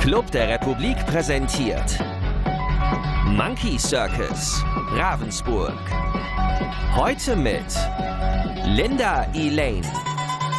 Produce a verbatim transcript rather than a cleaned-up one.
Club der Republik präsentiert Monkey Circus, Ravensburg. Heute mit Linda Elaine,